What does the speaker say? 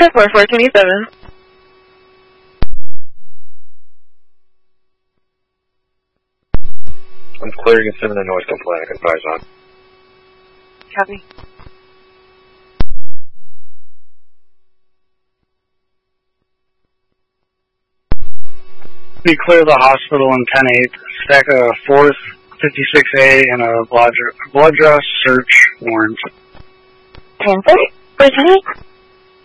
Customer 427. I'm clearing a similar noise complaint. Advise on. Copy. We clear the hospital in 10-8, stack a 4th 56A and a blood draw search warrant. 10-4,